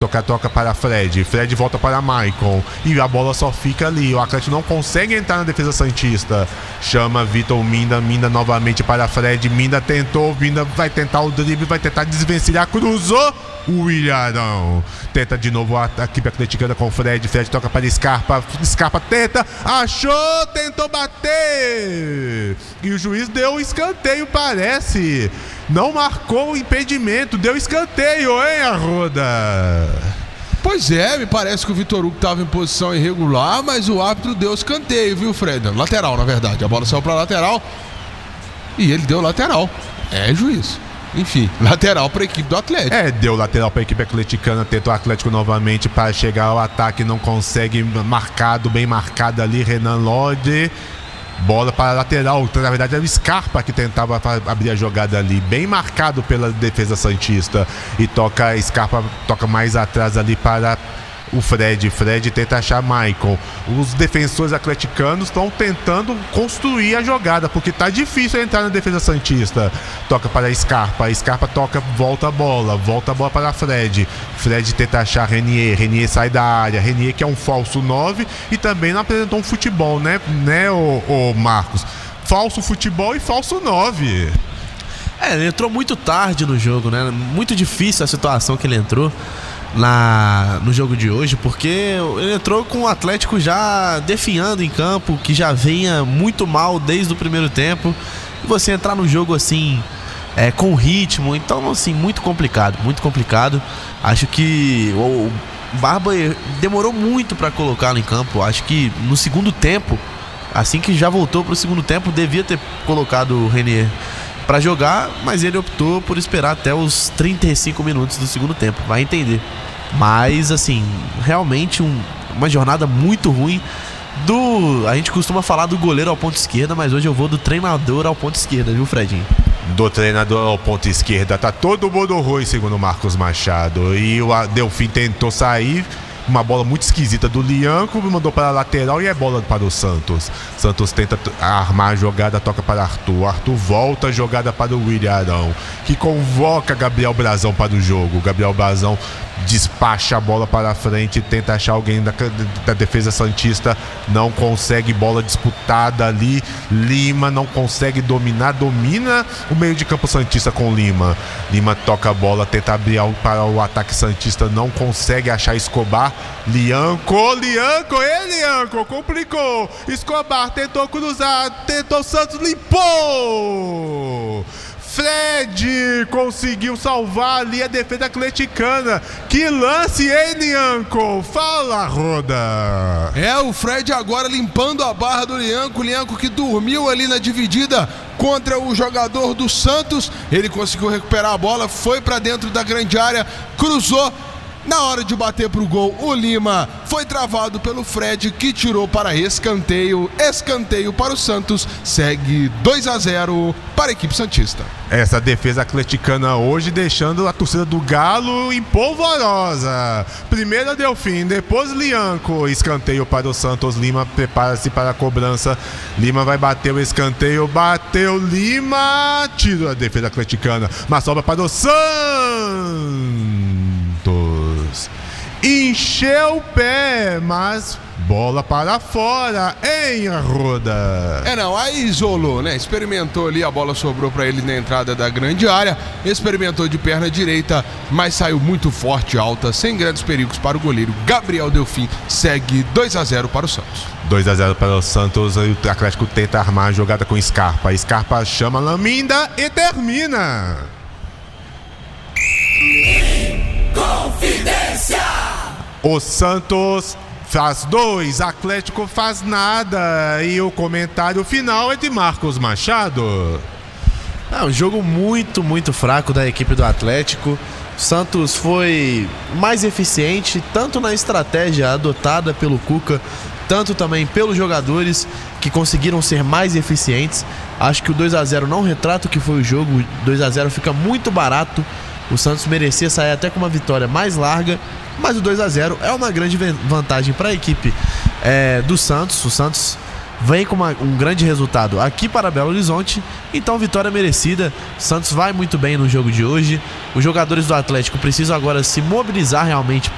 toca para Fred volta para Maicon, e a bola só fica ali. O Atlético não consegue entrar na defesa santista. Chama Vitor Minda novamente para Fred. Minda tentou, Minda vai tentar o drible, vai tentar desvencilhar, cruzou. O Ilharão tenta de novo a equipe atleticana com Fred toca para Scarpa tenta, achou, tentou bater, e o juiz deu um escanteio, parece. Não marcou o impedimento, deu escanteio, hein, Arruda? Pois é, me parece que o Vitor Hugo estava em posição irregular, mas o árbitro deu escanteio, viu, Fred? Lateral, na verdade. A bola saiu para lateral e ele deu lateral. É juiz. Enfim, lateral para a equipe do Atlético. Deu lateral para a equipe atleticana. Tenta o Atlético novamente para chegar ao ataque. Não consegue, bem marcado ali, Renan Lodi. Bola para a lateral. Na verdade era o Scarpa que tentava abrir a jogada ali. Bem marcado pela defesa santista. E Scarpa toca mais atrás ali para o Fred tenta achar Maicon. Os defensores atleticanos estão tentando construir a jogada, porque tá difícil entrar na defesa santista. Toca para Scarpa toca, volta a bola para Fred tenta achar Renier sai da área. Renier, que é um falso 9 e também não apresentou um futebol, né, o Marcos? Falso futebol e falso 9. Ele entrou muito tarde no jogo, né? Muito difícil a situação que ele entrou no jogo de hoje, porque ele entrou com o Atlético já definhando em campo, que já vinha muito mal desde o primeiro tempo, e você entrar no jogo assim, com ritmo, então assim, muito complicado. Acho que o Barba demorou muito para colocá-lo em campo. Acho que no segundo tempo, assim que já voltou pro segundo tempo, devia ter colocado o Renier para jogar, mas ele optou por esperar até os 35 minutos do segundo tempo, vai entender. Mas assim, realmente uma jornada muito ruim a gente costuma falar do goleiro ao ponto esquerda, mas hoje eu vou do treinador ao ponto esquerda, viu, Fredinho? Do treinador ao ponto esquerda, tá todo mundo ruim, segundo o Marcos Machado. E o Delfim tentou sair, uma bola muito esquisita do Lianco, mandou para a lateral e é bola para o Santos. Santos tenta armar a jogada, toca para Arthur volta a jogada para o Ilharão, que convoca Gabriel Brazão para o jogo. Gabriel Brazão despacha a bola para a frente, tenta achar alguém da defesa santista, não consegue, bola disputada ali. Lima não consegue domina o meio de campo santista com Lima toca a bola, tenta abrir para o ataque santista, não consegue achar Escobar. Lianco, complicou. Escobar tentou cruzar, tentou, Santos limpou. Fred conseguiu salvar ali a defesa atleticana. Que lance, hein, Lianco? Fala, Roda. O Fred agora limpando a barra do Lianco. Lianco que dormiu ali na dividida contra o jogador do Santos. Ele conseguiu recuperar a bola, foi para dentro da grande área, cruzou. Na hora de bater pro gol, o Lima foi travado pelo Fred, que tirou para escanteio para o Santos. Segue 2-0 para a equipe santista. Essa defesa atleticana hoje deixando a torcida do Galo em polvorosa. Primeiro Delfim, depois Lianco. Escanteio para o Santos. Lima prepara-se para a cobrança. Lima vai bater o escanteio. Bateu Lima. Tira a defesa atleticana. Mas sobra para o Santos. Encheu o pé, mas bola para fora, hein, Arruda? Aí isolou, né? Experimentou ali, a bola sobrou para ele na entrada da grande área, experimentou de perna direita, mas saiu muito forte, alta, sem grandes perigos para o goleiro Gabriel Delfim. Segue 2-0 para o Santos. 2-0 para o Santos. O Atlético tenta armar a jogada com Scarpa. Scarpa chama Laminda e termina. Confidência! O Santos faz 2, Atlético faz nada. E o comentário final é de Marcos Machado. Um jogo muito fraco da equipe do Atlético. Santos foi mais eficiente, tanto na estratégia adotada pelo Cuca, tanto também pelos jogadores que conseguiram ser mais eficientes. Acho que o 2-0 não retrata o que foi o jogo. O 2-0 fica muito barato. O Santos merecia sair até com uma vitória mais larga, mas o 2-0 é uma grande vantagem para a equipe do Santos. O Santos vem com um grande resultado aqui para Belo Horizonte, então vitória merecida. O Santos vai muito bem no jogo de hoje. Os jogadores do Atlético precisam agora se mobilizar realmente